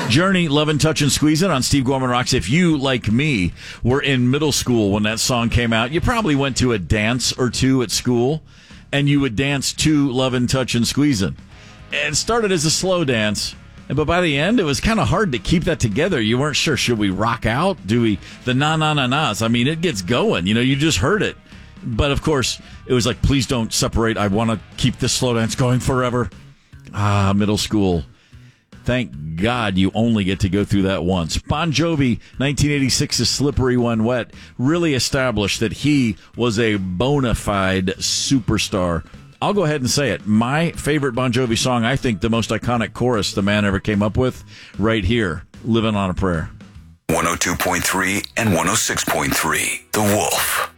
Journey, Lovin', Touchin', Squeezin' on Steve Gorman Rocks. If you, like me, were in middle school when that song came out, you probably went to a dance or two at school, and you would dance to Lovin', Touchin', Squeezin'. It started as a slow dance, but by the end, it was kind of hard to keep that together. You weren't sure, should we rock out? Do we? The na-na-na-nas. I mean, it gets going. You just heard it. But, of course, it was like, please don't separate. I want to keep this slow dance going forever. Middle school. Thank God you only get to go through that once. Bon Jovi, 1986's Slippery When Wet, really established that he was a bona fide superstar. I'll go ahead and say it. My favorite Bon Jovi song, I think the most iconic chorus the man ever came up with, right here, Living on a Prayer. 102.3 and 106.3, The Wolf.